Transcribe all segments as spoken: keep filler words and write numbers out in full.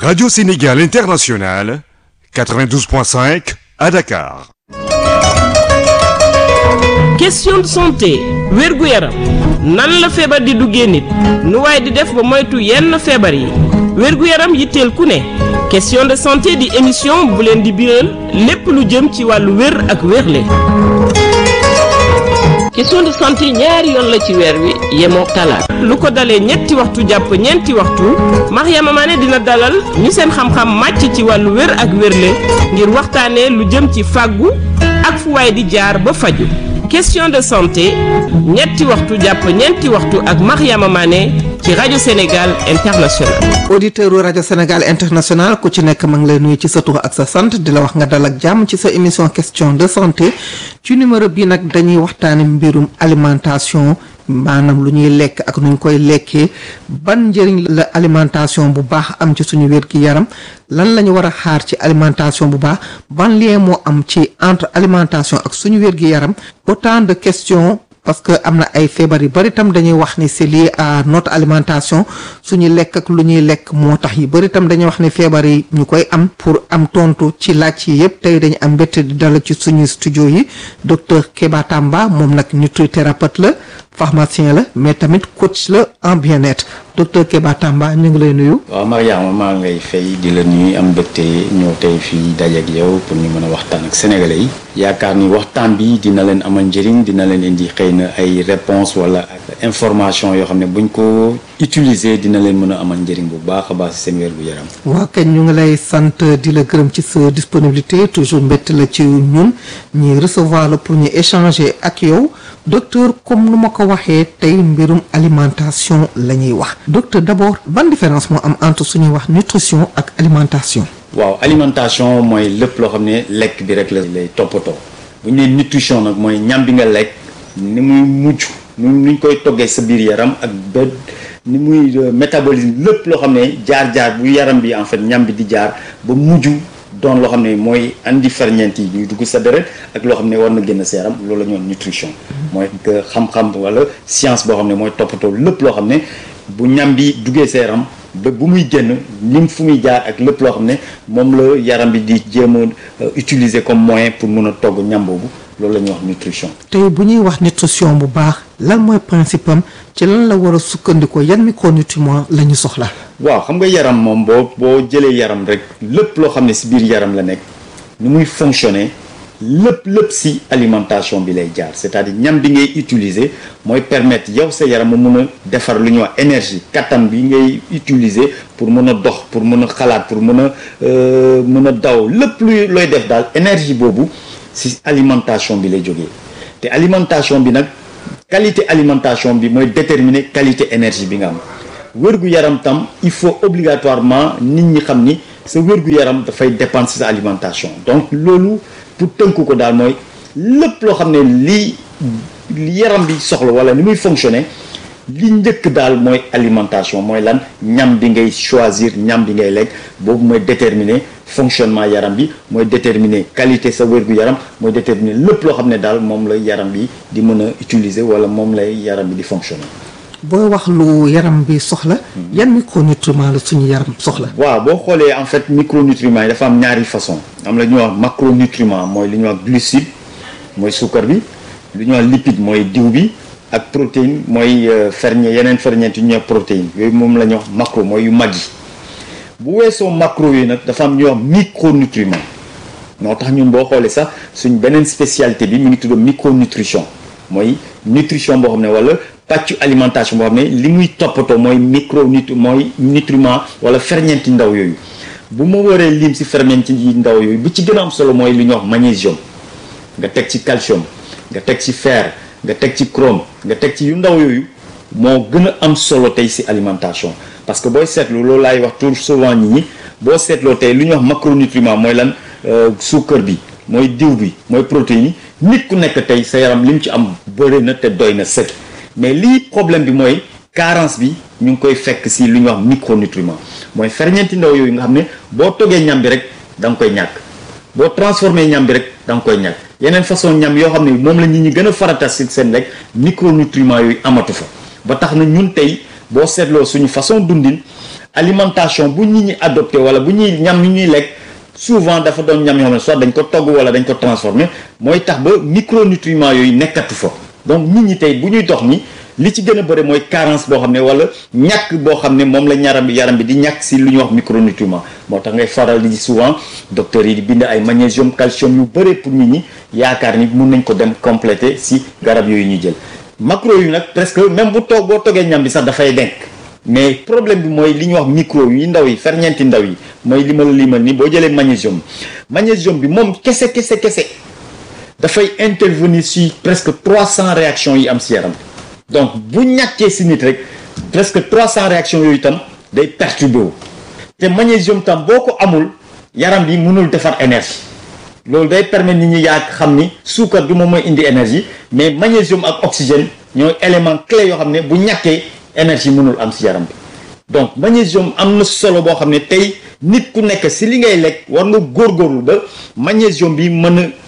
Radio Sénégal International, quatre-vingt-douze point cinq à Dakar. Question de santé wérgu yaram nan la feebar di duggee nit nu waaye di def ba moytu yenn feebar yi wérgu yaram yitteel ku ne question de santé di émission bu leen di biral lépp lu jëm ci wàllu wér ak wérle question de santé ñaari yoon la ci weer wi yemoo talaata lu ko dalee ñetti waxtu jàpp ñeenti waxtu Mariama Mané dina dalal ñu seen xam-xam màcc ci wàllu wér ak wérle ngir waxtaanee lu jëm ci fàggu ak fu waay di jaar ba faju question de santé ñetti waxtu jàpp ñeenti waxtu ak Mariama Mané ci rajo Sénégal International. auditeur u rajo Sénégal International ku ci nekk ma ngi lay nuyu ci sa tur ak sa sant di la wax nga dal ak jàmm ci sa émission question de santé ci numéro bi nag dañuy waxtaane mbirum alimentation maanaam lu ñuy lekk ak nu ñu koy lekkee ban njëriñ la alimentation bu baax am ci suñu wér gi yaram lan la ñu war a xaar ci alimentation bu baax ban lien moo am ci entre alimentation ak suñu wér gi yaram autant de questions parce que am na ay feebar yu bari tam dañuy wax ni c'est lié à notre alimentation suñu lekk ak lu ñuy lekk moo tax yu bari tam dañuy wax ni feebar yi ñu koy am pour am tontu ci laaj yi yëpp tey dañu am mbégte di dala ci suñu studio yi docteur Keba Tamba moom nag nutrithérapeute la pharmacien la mais tamit coach la en bien-être docteur Keba Tamba ñu ngi lay nuyu. waaw Mariama maa ngi lay fay di la nuyu am mbégte ñëw tey fii dajeeg yow pour ñu mën a waxtaan ak sénégalais yi yaakaar ni waxtaan bi dina leen amal njëriñ dina leen indi xëy na ay réponse wala ak information yoo xam ne buñ ko utiliser dina leen mën a amal njëriñ bu baax a baax si seen wér gu yaram. waaw kañ ñu ngi lay sant di la gërëm ci sa disponibilité toujours mbégte la ci ñun ñi recevoir la pour ñu échanger ak yow docteur comme nu ma ko waxee tey mbirum alimentation la ñuy wax docteur d'abord ban différence moo am entre suñuy wax nutrition ak alimentation. waaw alimentation mooy lépp loo xam ne lekk bi rek la lay toppatoo bu ñu nee nutrition nag mooy ñam bi nga lekk ni muy mujj ni ñu koy toggee sa biir yaram ak ba ni muy métabolisme lépp loo xam ne jaar-jaar bu yaram bi en fait ñam bi di jaar ba mujj doon loo xam ne mooy andi ferñeent yi ñuy dugg sa deret ak loo xam ne war na génn sa yaram loolu la ñu wax nutrition mooy que xam-xam wala science boo xam ne mooy toppatoo lépp loo xam ne bu ñam bi duggee sa yaram ba bu muy génn lim fu muy jaar ak lépp loo xam ne moom la yaram bi di jéem a utiliser comme moyen pour mun a togg ñam boobu loolu la ñuy wax nutrition. tey bu ñuy wax nutrition bu baax lan mooy principe am ci lan la war a sukkandikoo yan micronutriments la ñu soxla. waaw xam nga yaram moom boo boo jëlee yaram rek lépp loo xam ne si biir yaram la nekk ni muy fonctionner lépp lépp si alimentation bi lay jaar c'est-à-dire ñam bi ngay utiliser mooy permettre yow sa yaram mu mun a defar lu ñuy wax énergie kattan bi ngay utiliser pour mun a dox pour mun a xalaat pour mun a mun a daw lépp luy looy def daal énergie boobu si alimentation bi lay jógee te alimentation bi nag qualité alimentation bi mooy déterminer qualité énergie bi nga am wérgu yaram tam il faut obligatoirement nit ñi xam ni sa wérgu yaram dafay dépendre si sa alimentation donc loolu pour tënk ko daal mooy lépp loo xam ne lii yaram bi soxla wala ni muy fonctionner li njëkk daal mooy alimentation mooy lan ñam bi ngay choisir ñam bi ngay lekk boobu mooy déterminer fonctionnement yaram bi mooy déterminer qualité sa wérgu yaram mooy déterminer lépp loo xam ne daal moom la yaram bi di mën a utiliser wala moom lay yaram bi di fonctionner. booy wax lu yaram bi soxla yan micronutriments la suñu yaram soxla. waaw boo xoolee en fait micronutriments yi dafa am ñaari façon am la ñuy wax macronutriments mooy li ñuy wax glucide mooy suukar bi li ñuy wax lipide mooy diw bi ak protéine mooy ferñe yeneen ferñeent yu ñuy wax protéine yooyu moom la ñuy wax macro mooy yu mag yi bu weesoo macro yi nag dafa am ñuy wax micronutriments moo tax ñun boo xoolee sax suñ beneen spécialité bi mu ngi tudd micronutrition mooy nutrition boo xam ne wala pàccu alimentation boo xam ne li muy toppatoo mooy micro nut mooy nutriment wala ferñeenti ndaw yooyu bu ma waree lim si ferñeenti yi ndaw yooyu bu ci gën a am solo mooy li ñuy wax magnésium nga teg ci calcium nga teg ci fer nga teg ci chrome nga teg ci yu ndaw yooyu moo gën a am solo tey si alimentation parce que booy seetlu loolu laay wax tout souvent nit ñi boo seetloo tey lu ñuy wax macronutriment mooy lan suukar bi mooy diw bi mooy protéine yi nit ku nekk tey sa yaram li mu ci am bëri na te doy na sëkk mais lii problème bi mooy carence bi ñu ngi koy fekk si lu ñuy wax micronutriment mooy ferñeenti ndaw yooyu nga xam ne boo toggee ñam bi rek da nga koy ñàkk boo transformé ñam bi rek da nga koy ñàkk yeneen façon ñam yoo xam ne moom la nit ñi gën a farata si seen lekk micronutriment yooyu amatu fa ba tax na ñun tey boo seetloo suñu façon dundin alimentation bu nit ñi adopté wala bu ñuy ñam yi ñuy lekk souvent dafa doon ñam yoo xam ne soit dañ ko togg wala dañ ko transformé mooy tax ba micronutriments yooyu nekkatu fa donc nit ñi tey bu ñuy dox ni li ci gën a bëri mooy carence boo xam ne wala ñàkk boo xam ne moom la yaram bi yaram bi di ñàkk si lu ñuy wax micronutriments moo tax ngay faral di souvent docteurs yi di bind ay magnésium calcium yu bëri pour nit ñi yaakaar ni mun nañ ko dem compléter si garab yooyu ñuy jël macro yu nag presque même bu toog boo toggee ñam bi sax dafay denk mais problème bi mooy li ñuy wax micro yi ndaw yi ferñeenti ndaw yi mooy li ma la limal ni boo jëlee magnésium magnésium bi moom kese kese kese dafay intervenir si presque trois cents réactions yi am si yaram donc bu ñàkkee si nit rek presque trois cents réactions yooyu tam day perturbé wu te magnésium tam boo ko amul yaram bi mënul defar énergie loolu day permettre nit ñi yaa xam ni suukar bi moom mooy indi énergie mais magnésium ak oxygène ñooy élément clé yoo xam ne bu ñàkkee énergie mënul am si yaram bi donc magnésium am na solo boo xam ne tey nit ku nekk si li ngay lekk war nga góorgóorlu ba magnésium bi mën a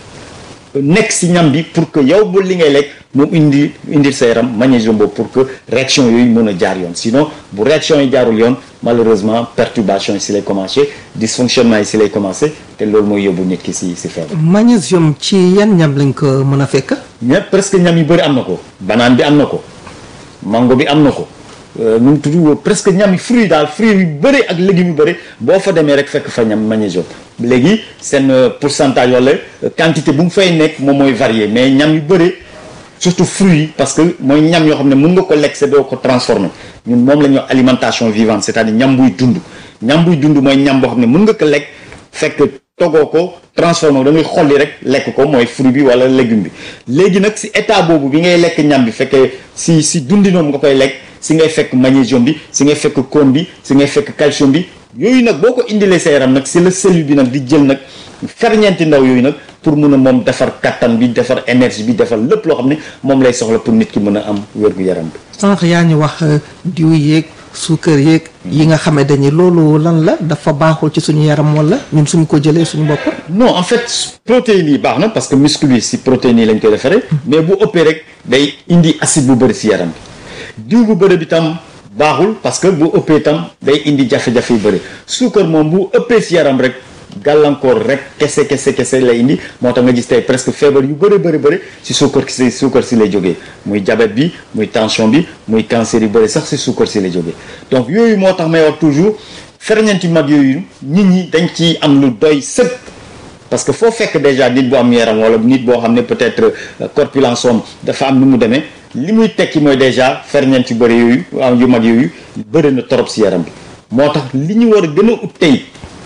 nekk si ñam bi pour que yow bu li ngay lekk moom indi indil sa yaram magnésium boobu pour que réaction yooyu mën a jaar yoon sinon bu réaction yi jaarul yoon malheureusement perturbation yi si lay commencé dysfonctionnement yi si lay commencé te loolu mooy yóbbu nit ki si si feebar. magnésium ci yan ñam lañ ko mën a fekk. ñëpp presque ñam yu bëri am na ko banaan bi am na ko mango bi am na ko nu mu tudd presque ñam yi fruit daal fruit yu bëri ak légumes yu bëri boo fa demee rek fekk fa ñam magnésium léegi seen pourcentage wala quantité bu mu fay nekk moom mooy varié mais ñam yu bëri surtout fruits yi parce que mooy ñam yoo xam ne mën nga ko lekk c'est doo ko transformer ñun moom la ñuy wax alimentation vivante c'est-à-dire ñam buy dund ñam buy dund mooy ñam boo xam ne mën nga ko lekk fekk togoo ko transformé da ngay xolli rek lekk ko mooy fruit bi wala légume bi léegi nag si état boobu bi ngay lekk ñam bi fekkee si si dundinoom nga koy lekk si ngay fekk magnésium bi si ngay fekk chrome bi si ngay fekk calcium bi yooyu nag boo ko indilee sa yaram nag si la cellule bi nag di jël nag ferñeenti ndaw yooyu nag pour mun a moom defar kattan bi defar énergie bi defar lépp loo xam ne moom lay soxla pour nit ki mën a am wér-gu-yaram bi. sànq yaa ñu wax diw yeeg suukar yeeg yi nga xam ne dañuy loolu lan la dafa baaxul ci suñu yaram wala ñun suñ ko jëlee suñu bopp. non en fait protéines yi baax na parce que muscle bi si protéines yi lañ koy defaree mais bu ëppee rek day indi acide bu bëri si yaram bi diw bu bëri bi tam baaxul parce que bu ëppee tam day indi jafe-jafe yu bëri suukar moom bu ëppee si yaram rek gàllankoor rek kese kese kese lay indi moo tax nga gis tey presque feebar yu bëri bëri bëri si suukar si suukar si lay jógee muy diabète bi muy tension bi muy cancer yu bëri sax si suukar si lay jógee donc yooyu moo tax may wax toujours ferñeent yu mag yooyu nit ñi dañ ci am lu doy sëkk parce que foo fekk déjà nit bu am yaram wala nit boo xam ne peut-être corpulence am dafa am nu mu demee li muy tekki mooy déjà ferñeent yu bëri yooyu yu mag yooyu bëri na trop si yaram bi moo tax li ñu war a gën a ut tey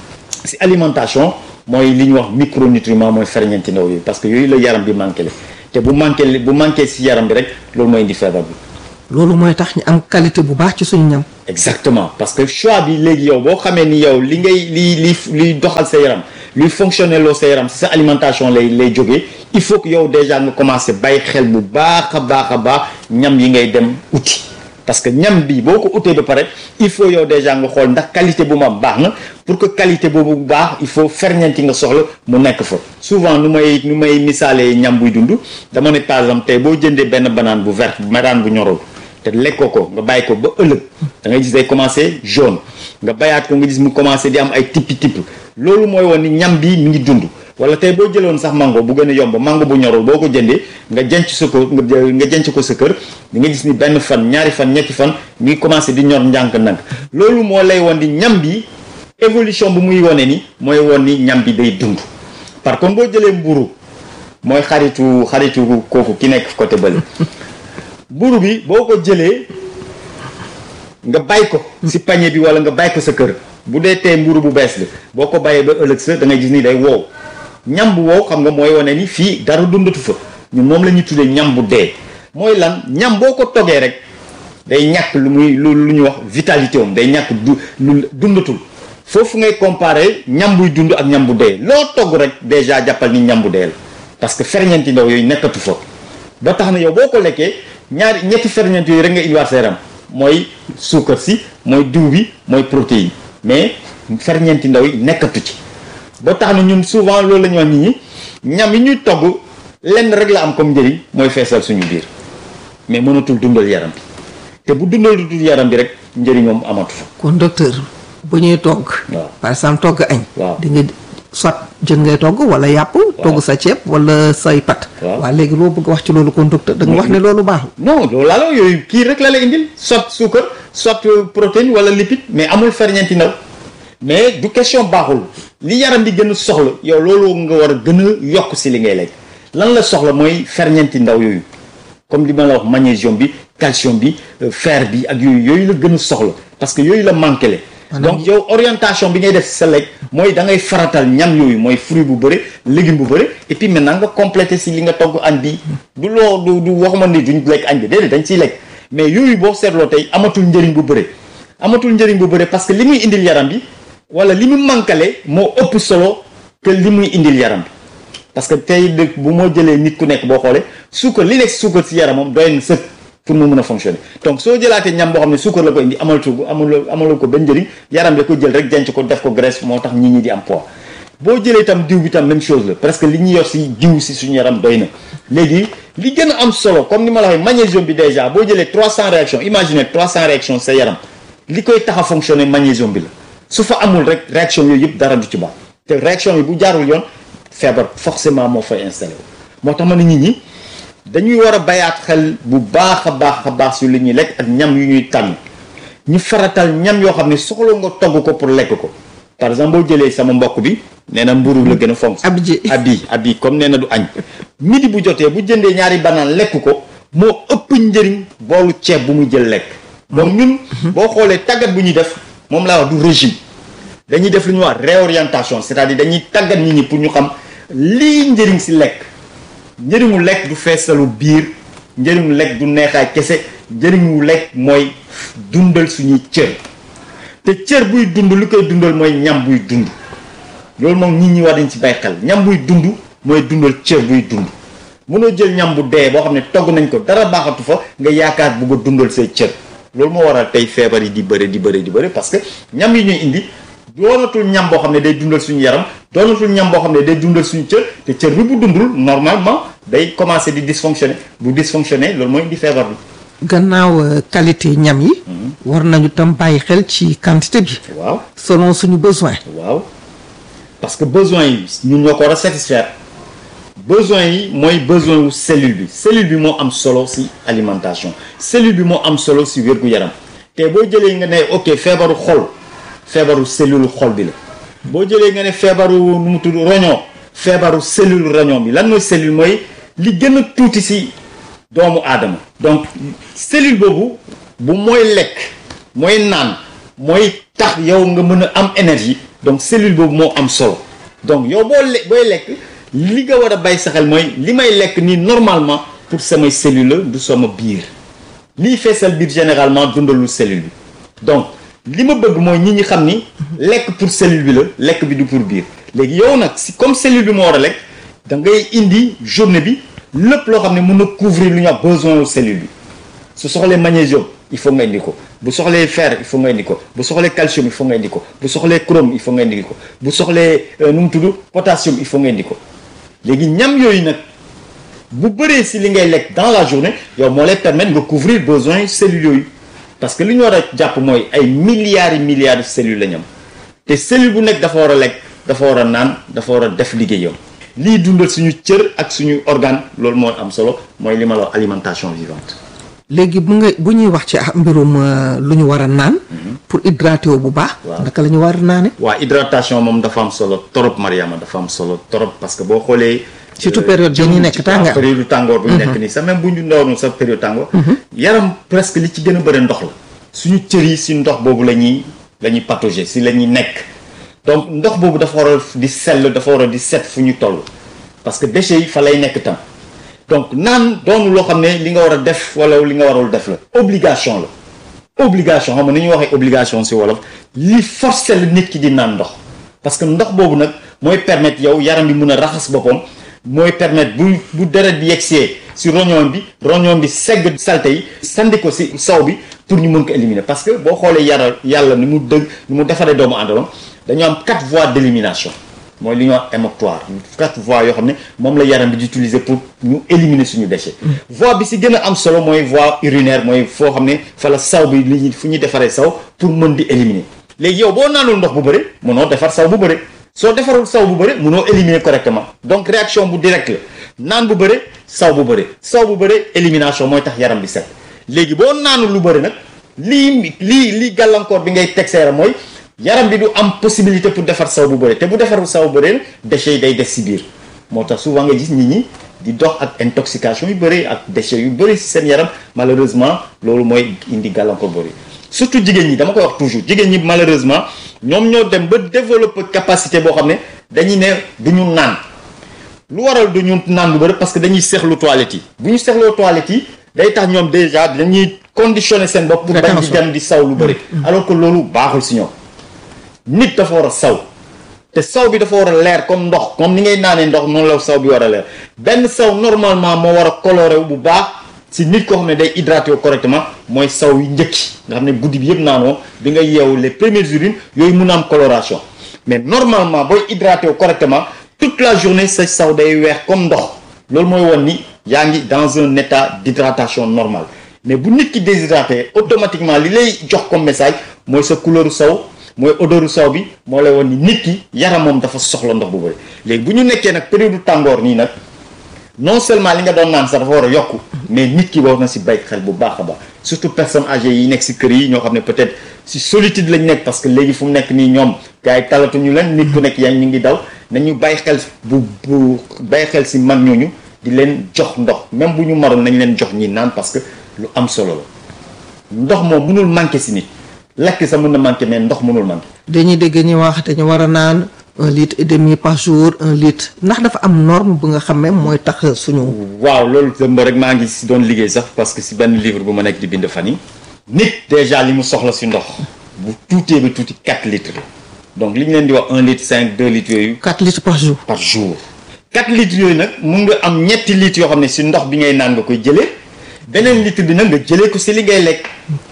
si alimentation mooy li ñuy wax micronutriments mooy ferñeenti ndaw yooyu parce que yooyu la yaram bi manqué la te bu manqué bu manqué si yaram bi rek loolu mooy indi feebar bi. loolu mooy tax ñu am qualité bu baax ci suñu ñam. exactement parce que choix bi léegi yow boo xamee ni yow li ngay li li liy doxal sa yaram luy fonctionner loo sa yaram si sa alimentation lay lay jógee il faut que yow déjà nga commencé bàyyi xel bu baax a baax a baax ñam yi ngay dem uti. parce que ñam bi boo ko utee ba pare il faut yow déjà nga xool ndax qualité bu mu am baax na pour que qualité boobu bu baax il faut ferñeent yi nga soxla mu nekk fa souvent nu may nu may misaalee ñam buy dund dama ne par exemple tey boo jëndee benn banaan bu verte banaan bu ñorul te lekkoo ko nga bàyyi ko ba ëllëg da ngay gis day commencé jaune nga bayaat ko nga gis mu commencé di am ay tippi tipp loolu mooy woon ni ñam bi mi ngi dund wala tey boo jëloon sax mango bu gën a yomb mango bu ñorul boo ko jëndee nga jenc sa ko nga jenc ko sa kër di nga gis ni benn fan ñaari fan ñetti fan mi ngi commencé di ñor njànk ndànk loolu moo lay woon ni ñam bi évolution bu muy wone ni mooy woon ni ñam bi day dund par contre boo jëlee mburu mooy xaritu xaritu kooku ki nekk côté bële mburu bi boo ko jëlee nga bàyyi ko si panier bi wala nga bàyyi ko sa kër bu dee tee mburu bu bees la boo ko bàyyee ba ëllëg sa da ngay gis ni day wow ñam bu wow xam nga mooy wane ni fii dara dundatu fa ñun moom la ñuy tuddee ñam bu dee mooy lan ñam boo ko toggee rek day ñàkk lu muy lu lu ñuy wax vitalité am day ñàkk du lu dundatul foofu ngay comparer ñam buy dund ak ñam bu dee loo togg rek déjà jàppal ni ñam bu dee la parce que ferñeenti ndaw yooyu nekkatu fa ba tax na yow boo ko lekkee ñaari ñetti ferñeent yooyu rek nga indiwaat sa yaram mooy suukar si mooy diw bi mooy protéine mais ferñeenti ndaw yi nekkatu ci ba tax na ñun souvent loolu la ñu wax nit ñi ñam yi ñuy togg lenn rek la am comme njëriñ mooy feesal suñu biir mais mënatul dundal yaram bi te bu dundal yaram bi rek njëriñ moom amatu fa. kon docteur bu ñuy togg. waaw par exemple togg añ. waaw di nga soit jën ngay togg wala yàpp. togg sa ceeb wala say pat. waaw waaw léegi loo bëgg wax ci loolu kon docteur da nga wax ne loolu baaxul. non loolu laa la yooyu kii rek la la indil soit suukar soit protéine wala lipide mais amul ferñeenti ndaw mais du question baaxul li yaram bi gën a soxla yow loolu nga war a gën a yokk si li ngay lekk lan la soxla mooy ferñeenti ndaw yooyu comme li ma la wax magnésium bi calcium bi fer bi ak yooyu yooyu la gën a soxla parce que yooyu la manqué le donc yow orientation bi ngay def sa lekk mooy da ngay faratal ñam yooyu mooy fruit bu bëri légume bu bëri et puis maintenant nga complété si li nga togg añ bi du loo du du waxuma ni duñ lekk añ bi déedéet dañ ciy lekk mais yooyu boo seetloo tey amatul njëriñ bu bëri amatul njëriñ bu bëri parce que li muy indil yaram bi wala li mu manqué moo ëpp solo que li muy indil yaram bi parce que tey bu moo jëlee nit ku nekk boo xoolee suukar li nekk suukar si yaram moom doy na sëkk pour mu mën a fonctionner donc soo jëlaatee ñam boo xam ne suukar la ko indi amalatu amul amalu ko benn njëriñ yaram da ko jël rek denc ko def ko graisse moo tax nit ñi di am poids boo jëlee itam diw bi tam même chose la presque li ñu yor si diw si suñu yaram doy na léegi li gën a am solo comme ni ma la waxee magnésium bi déjà boo jëlee trois cents réactions imaginez trois cents réactions sa yaram li koy tax a fonctionner magnésium bi la su fa amul rek réaction yooyu yëpp dara du ci baax te réaction yi bu jaarul yoon feebar forcément moo fay installé wu moo tax ma ne nit ñi dañuy war a bayaat xel bu baax a baax a baax su li ñuy lekk ak ñam yu ñuy tànn ñu faratal ñam yoo xam ne soxla nga togg ko pour lekk ko par exemple boo jëlee sama mbokk bi nee na mburu la gën a fonk Abdi abi abi comme nee na du añ midi bu jotee bu jëndee ñaari banaan lekk ko moo ëpp njëriñ boolu ceeb bu muy jël lekk donc ñun boo xoolee tàggat bu ñuy def moom laa wax du régime dañuy def lu ñuy wax réorientation c'est-à-dire dañuy tàggat nit ñi pour ñu xam lii njëriñ si lekk njëriñu lekk du feesalu biir njëriñu lekk du neexaay kese njëriñu lekk mooy dundal suñuy cër te cër buy dund li koy dundal mooy ñam buy dund loolu moom nit ñi war dañ ci bàyyi xel ñam buy dund mooy dundal cër buy dund mënoo jël ñam bu dee boo xam ne togg nañ ko dara baaxatu fa nga yaakaar bugg a dundal say cër loolu moo waral tey feebar yi di bëri di bëri di bëri parce que ñam yi ñuy indi doonatul ñam boo xam ne day dundal suñu yaram doonatul ñam boo xam ne day dundal suñu cër te cër bi bu dundul normalement day commencer di dysfonctionner bu dysfonctionner loolu mooy indi feebar bi. gannaaw qualité ñam yi. war nañu tam bàyyi xel ci quantité bi. waaw selon suñu besoin. waaw parce que besoin yi ñun ñoo ko war a satisfaire besoin yi mooy besoin wu cellule bi cellule bi moo am solo ci alimentation cellule bi moo am solo ci wér-gu-yaram te boo jëlee nga ne ok feebaru xol. feebaru cellule xol bi la boo jëlee nga ne feebaru nu mu tudd roñoo feebaru cellule roñoo bi lan mooy cellule mooy li gën a tuuti ci doomu aadama donc cellule boobu bu mooy lekk mooy naan mooy tax yow nga mën a am énergie donc cellule boobu moo am solo donc yow boo le booy lekk li nga war a bàyyi sa xel mooy li may lekk nii normalement pour samay cellule la du sama biir lii feesal biir généralement dundalu cellule bi donc li ma bëgg mooy ñi ñi xam ni lekk pour cellule bi la lekk bi du pour biir léegi yow nag si comme cellule bi moo war a lekk da ngay indi journée bi lépp loo xam ne mën na couvrir lu ñu wax besoin wu cellule bi su soxlee magnésium il faut nga indi ko bu soxlee fer il faut nga indi ko bu soxlee calcium il faut nga indi ko bu soxlee chrome il faut nga indi ko bu soxlee nu mu tudd potassium il faut nga indi ko léegi ñam yooyu nag bu bëree si li ngay lekk dans la journée yow moo lay permettre nga couvrir besoin cellules yooyu parce que li ñu war a jàpp mooy ay milliards et milliards de cellules la ñu am te cellule bu nekk dafa war a lekk dafa war a naan dafa war a def liggéeyam lii dundal suñu cër ak suñu organe loolu moo am solo mooy li ma la wax alimentation vivante. léegi bu nga bu ñuy wax ci mbirum lu ñu war a naan. pour hydrater wu bu baax. naka la ñu war a naane. waaw hydratation moom dafa am solo trop Mariama dafa am solo trop parce que boo xoolee. surtout période bi ñu nekk tàngoor période tàngoor bu ñu nekk nii sax même bu ñu ndawoon sax période tàngoor. yaram presque li ci gën a bëri ndox la. suñu cër yi si ndox boobu la ñuy la ñuy patauger si la ñuy nekk donc ndox boobu dafa war a di sell dafa war a di set fu ñu toll parce que déchets yi fa lay nekk tam donc naan doonu loo xam ne li nga war a def wala li nga warul def la obligation la obligation xam nga ni ñuy waxee obligation si wolof li forcer la nit ki di naan ndox parce que ndox boobu nag mooy permettre yow yaram bi mun a raxas boppam mooy permettre bu bu deret bi yegsee si roñoom bi roñoom bi segg salte yi sandi ko si saw bi pour ñu mën ko éliminer parce que boo xoolee yàlla yàlla ni mu dëgg ni mu defaree doomu aadama dañoo am quatre voies d'élimination mooy li ñuy wax émoctoire quatre voies yoo xam ne moom la yaram bi di utiliser pour ñu éliminer suñu déchet voie bi si gën a am solo mooy voie urinaire mooy foo xam ne fa la saw bi li fu ñuy defaree saw pour mën di éliminer léegi yow boo naanul ndox bu bëri mënoo defar saw bu bëri soo defarul saw bu bëri mënoo éliminer correctement donc réaction bu direct la naan bu bëri saw bu bëri saw bu bëri élimination mooy tax yaram bi set léegi boo naanul lu bëri nag lii lii lii gàllankoor bi ngay teg sa yaram mooy yaram bi du am possibilité pour defar saw bu bëri te bu defarul saw bu bëri déchets yi day des si biir moo tax souvent nga gis nit ñi di dox ak intoxication yu bëri ak déchets yu bëri si seen yaram malheureusement loolu mooy indi gàllankoor bëri surtout jigéen ñi dama koy wax toujours jigéen ñi malheureusement ñoom ñoo dem ba développer capacité boo xam ne dañuy ne du ñu naan lu waral du ñu naan lu bëri parce que dañuy seexlu toilette yi bu ñu seexloo toilette yi day tax ñoom déjà dañuy conditionner seen bopp pour bañ di dem di saw lu bëri alors que loolu baaxul si ñoom nit dafa war a saw te saw bi dafa war a leer comme ndox comme ni ngay naanee ndox noonu la saw bi war a leer benn saw normalement moo war a coloré bu baax si nit koo xam ne day hydraté wu correctement mooy saw yu njëkki nga xam ne guddi bi yëpp naanoo bi nga yeewu les premières urines yooyu mun a am coloration mais normalement booy hydraté wu correctement toute la journée sa saw day weex comme ndox loolu mooy woon ni yaa ngi dans un état d'hydratation normale mais bu nit ki déshydraté automatiquement li lay jox comme message mooy sa couleur saw mooy odoru saw bi moo lay woon ni nit ki yaram moom dafa soxla ndox bu bëri léegi bu ñu nekkee nag période tàngoor nii nag non seulement li nga doon naan sax dafa war a yokku mais nit ki war na si bay xel bu baax a baax surtout personnes âgées yi nekk si kër yi ñoo xam ne peut-être si solitude lañ nekk parce que léegi fu mu nekk nii ñoom gars yi talatuñu leen nit ku nekk yaa ñu ngi daw nañu bàyyi xel bu bu bàyyi xel si mag ñooñu di leen jox ndox même bu ñu maroon nañ leen jox ñi naan parce que lu am solo la ndox moom mënul manqué si nit lekk sa mën na manqué mais ndox mënul manqué. dañuy dégg ñu wax dañu war a naan un litre et demi par jour un litre ndax dafa am norme bu nga xam ne mooy tax suñu. waaw loolu dëmb rek maa ngi si doon liggéey sax parce que si benn livre bu ma nekk di bind fan yi nit déjà li mu soxla si ndox bu tuutee ba tuuti quatre litres donc li ñu leen di wax un litre cinq deux litres yooyu. quatre litres par jour. par jour quatre litres yooyu nag mun nga am ñetti litres yoo xam ne si ndox bi ngay naan nga koy jëlee beneen litre bi nag nga jëlee ko si li ngay lekk.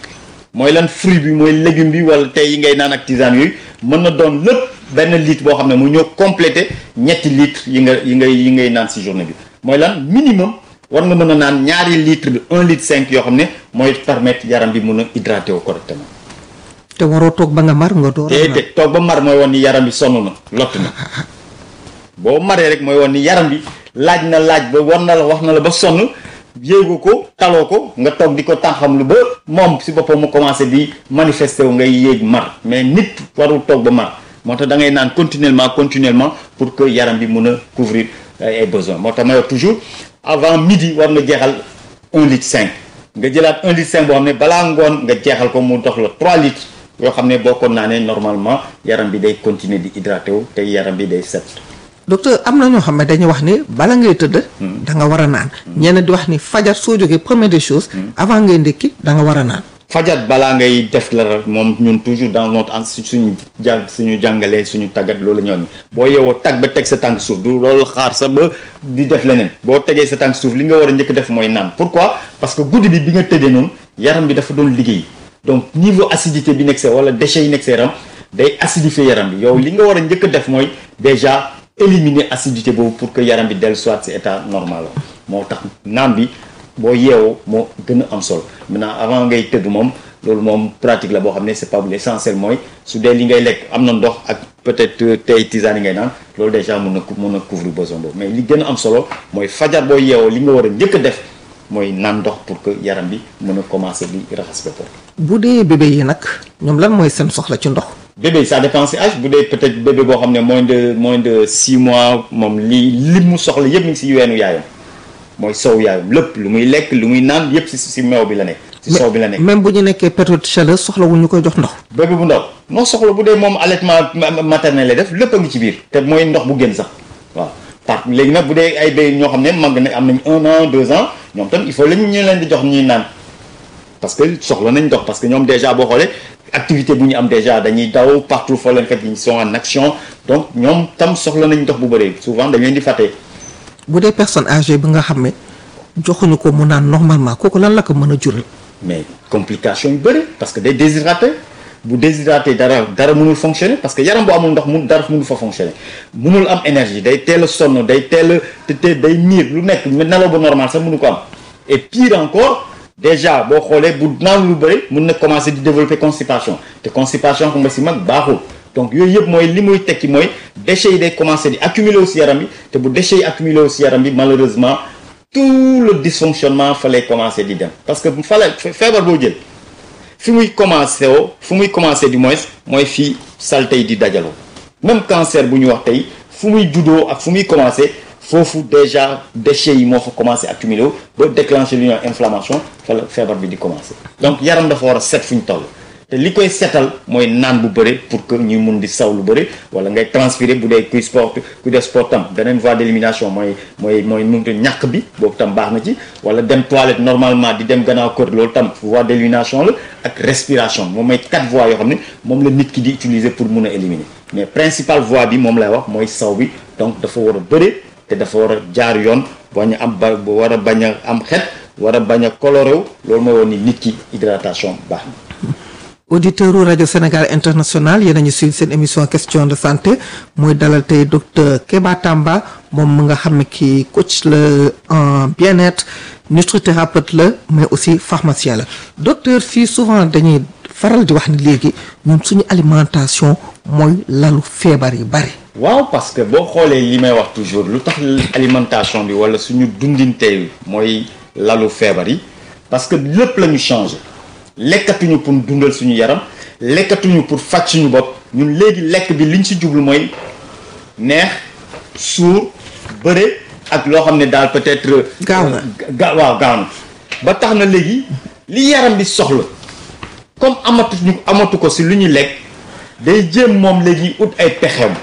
mooy lan fruit bi mooy légume bi wala tey yi ngay naan ak tisane yooyu mën na doon lépp benn litre boo xam ne mu ñëw complété ñetti litres yi nga yi ngay yi ngay naan si journée bi mooy lan minimum war nga mën a naan ñaari litre bi un litre cinq yoo xam ne mooy permettre yaram bi mun a hydraté wu correctement. te waroo toog ba nga mar nga door a naan te toog ba mar mooy woon ni yaram bi sonn na lott na boo maree rek mooy woon ni yaram bi laaj na laaj ba war na la wax na la ba sonn. yéego ko taloo ko nga toog di ko tànxam lu ba moom si boppam mu commencé di manifester wu ngay yéeg mar mais nit warul toog ba mar moo tax da ngay naan continuellement continuellement pour que yaram bi mun a couvrir ay besoins moo tax ma wax toujours avant midi war nga jeexal un litre cinq nga jëlaat un litre cinq boo xam ne balaa ngoon nga jeexal ko mu dox la trois litres yoo xam ne boo ko naanee normalement yaram bi day continuer di hydraté wu te yaram bi day set. docteur am na ñoo xam ne dañuy wax ni bala ngay tëdd. da nga war a naan. ñenn di wax ni fajar soo jógee première des choses. avant ngay ndékki da nga war a naan. fajar balaa ngay def la moom ñun toujours dans notre en suñu jàng suñu jàngalee suñu tàggat loolu ñoon boo yeewoo tag ba teg sa tànk suuf du loolu xaar sa ba di def leneen boo tegee sa tànk suuf li nga war a njëkk def mooy naan pourquoi parce que guddi bi bi nga tëddee noonu yaram bi dafa doon liggéey donc niveau acidité bi nekk sa wala déchets yi nekk sa yaram day acidifier yaram bi yow li nga war a njëkk def mooy déjà éliminer acidité boobu pour que yaram bi dellu soit ci état normal la moo tax naan bi boo yeewoo moo gën a am solo maintenant avant ngay tëdd moom loolu moom pratique la boo xam ne c'est pas l'essentiel mooy su dee li ngay lekk am na ndox ak peut-être tey tisane yi ngay naan loolu déjà mun na mun na couvrir besoin boobu mais li gën a am solo mooy fajar boo yeewoo li nga war a njëkk a def mooy naan ndox pour que yaram bi mën a commencer di raxas boppam. bu dee bébé yi nag ñoom lan mooy seen soxla ci ndox. bébé ça dépend si âge bu dee peut-être bébé boo xam ne moins de moins de six mois moom li li mu soxla yëpp mi ngi si weenu yaayam mooy sow yaayam lépp lu muy lekk lu muy naan yëpp si si meew bi la nekk. si sow bi la nekk même bu ñu nekkee période chaleur soxla wu ñu koy jox ndox. bébé bu ndaw non soxla bu dee moom allaitement maternel lay def lépp a ngi ci biir te mooy ndox bu gën sax waaw par léegi nag bu dee ay béy ñoo xam ne màgg na am nañ un an deux ans ñoom tam il faut lañu ñu leen di jox ñuy naan parce que soxla nañ ndox parce que ñoom déjà boo xoolee activité bu ñu am déjà dañuy daw partout foo leen fekk ils sont en action donc ñoom tam soxla nañ ndox bu bëree souvent dañ leen di fàtte. bu dee personne âgée bi nga xam ne joxuñu ko mu naan normalement kooku lan la ko mën a jural. mais complication yu bëri parce que day déshydraté bu déshydraté dara dara mënul fonctionner parce que yaram bu amul ndox mun dara mënul fa fonctionner mënul am énergie day teel a sonn day teel a te te day miir lu nekk nelaw ba normal sax mënu ko am et pire encore déjà boo xoolee bu naan lu bëri mun na commencer di développer constipation te constipation xam nga si mag baaxul donc yooyu yëpp mooy li muy tekki mooy déchets yi day commencer di accumuler aussi yaram bi te bu déchets yi accumuler aussi yaram bi malheureusement tout le dysfonctionnement fa lay commencer di dem parce que fa la feebar boo jël fi muy commencer woo fu muy commencer du moins mooy fii saleté yi di dajaloo même cancer bu ñu wax tey fu muy juddoo ak fu muy commencer foofu déjà déchets yi moo fa commencer accumuler wu ba déclencher lu ñuy wax inflammation fa la feebar bi di commencer donc yaram dafa war a set fu ñu toll te li koy setal mooy naan bu bëri pour que ñuy mun di saw lu bëri wala ngay transpirer bu dee kuy sport kuy def sport tam beneen voie d'élimination mooy mooy mooy mënut ñàkk bi boobu tam baax na ci wala dem toilette normalement di dem gannaaw kër loolu tam voie d'élimination la ak respiration moom mooy quatre voies yoo xam ne moom la nit ki di utiliser pour mun a éliminer mais principale voie bi moom lay wax mooy saw bi donc dafa war a bëri te dafa war a jaar yoon bañ a am ba war a bañ a am xet war a bañ a coloré wu loolu mooy woon ni nit ki hydratation baax na. auditeur u rajo Sénégal international yéen a ñu suivre seen émission question de santé mooy dalal tey docteur Keba Tamba moom mu nga xam ne kii coach la en bien-être nutrithérapeute la mais aussi pharmacien la docteur fii souvent dañuy faral di wax ni léegi ñun suñu alimentation mooy lalu feebar yi bari. waaw parce que boo xoolee li may wax toujours lu tax alimentation bi wala suñu dundintey mooy lalu feebar yi parce que lépp la ñu changé. lekkatuñu pour dundal suñu yaram lekkatuñu pour faj suñu bopp ñun léegi lekk bi liñ ci jublu mooy neex suur bëre ak loo xam ne daal peut-être. gaaw na ga waaw gaaw na ba tax na léegi li yaram bi soxla comme amatuñu amatu ko si lu ñuy lekk day jéem moom léegi ut ay pexeem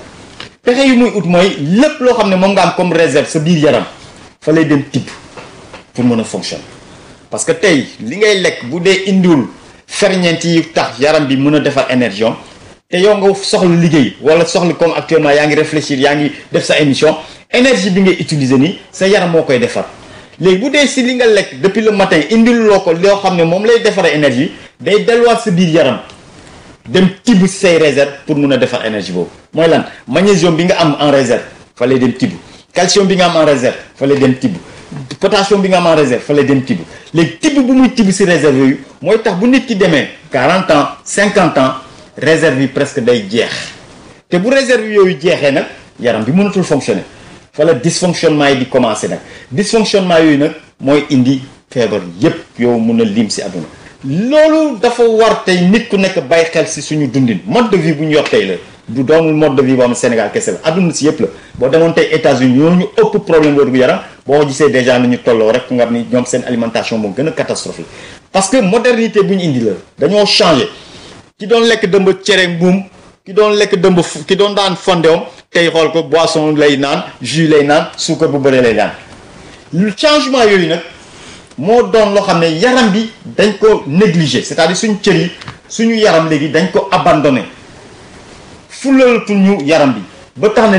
pexe yu muy ut mooy lépp loo xam ne moom nga am comme réserve sa biir yaram fa lay dem tibb pour mën a fonctionner. parce que tey li ngay lekk bu dee indiwul ferñeent yi tax yaram bi mën a defar énergie te yow nga soxla liggéey wala soxla comme actuellement yaa ngi réfléchir yaa ngi def sa émission énergie bi ngay utiliser nii sa yaram moo koy defar léegi bu dee si li nga lekk depuis le matin indil loo ko loo xam ne moom lay defaree énergie day delluwaat sa biir yaram dem tibb si say réserve pour mun a defar énergie boobu mooy lan magnésium bi nga am en réserve fa lay dem tibb calcium bi nga am en réserve fa lay dem tibb potassium bi nga am en réserve fa lay dem tibb léegi tibb bu muy tibb si réserve yooyu mooy tax bu nit ki demee quarante ans cinquante ans réserve yi presque day jeex te bu réserve yooyu jeexee nag yaram bi mënatul fonctionner fa la dysfonctionnement yi di commencer nag dysfonctionnement yooyu nag mooy indi feebar yépp yow mun a lim si àdduna loolu dafa war tey nit ku nekk bàyyi xel si suñu dundin mode de vie bu ñu yor tey la du doonul mode de vie boo xam ne Sénégal kese la àdduna si yëpp la boo demoon tey États-Unis ñoo ñu ëpp problème wér gu yaram boo gisee déjà ni ñu tolloo rek nga xam ni ñoom seen alimentation moo gën a catastrophique parce que modernité bu ñu indi la dañoo changé ki doon lekk dëmb cere mbuum ki doon lekk dëmb ki doon daan fondéom tey xool ko boisson lay naan jus lay naan suukar bu bëri lay naan lu changement yooyu nag moo doon loo xam ne yaram bi dañ ko négligé c'est-à-dire suñu cër yi suñu yaram léegi dañ ko abandonné fulalatul ñu yaram bi ba tax na